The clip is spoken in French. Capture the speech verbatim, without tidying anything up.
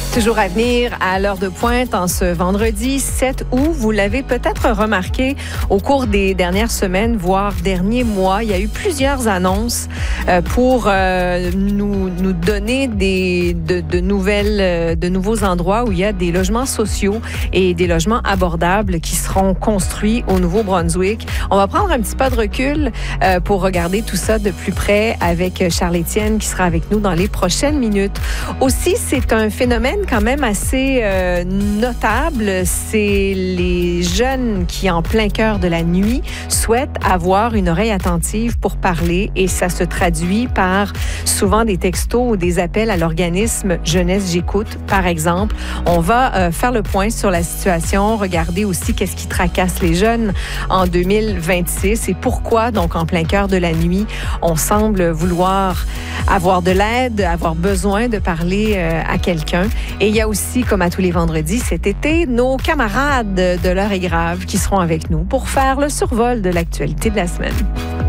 Toujours à venir à l'heure de pointe en ce vendredi sept août. Vous l'avez peut-être remarqué au cours des dernières semaines, voire derniers mois, il y a eu plusieurs annonces euh, pour euh, nous, nous donner des, de, de, nouvelles, de nouveaux endroits où il y a des logements sociaux et des logements abordables qui seront construits au Nouveau-Brunswick. On va prendre un petit pas de recul euh, pour regarder tout ça de plus près avec Charles-Étienne qui sera avec nous dans les prochaines minutes. Aussi, c'est un phénomène quand même assez euh, notable. C'est les jeunes qui, en plein cœur de la nuit, souhaitent avoir une oreille attentive pour parler et ça se traduit par souvent des textos ou des appels à l'organisme Jeunesse J'écoute, par exemple. On va euh, faire le point sur la situation, regarder aussi qu'est-ce qui tracasse les jeunes en deux mille vingt-six et pourquoi, donc, en plein cœur de la nuit, on semble vouloir avoir de l'aide, avoir besoin de parler euh, à quelqu'un. Et il y a aussi, comme à tous les vendredis cet été, nos camarades de l'heure est grave qui seront avec nous pour faire le survol de l'actualité de la semaine.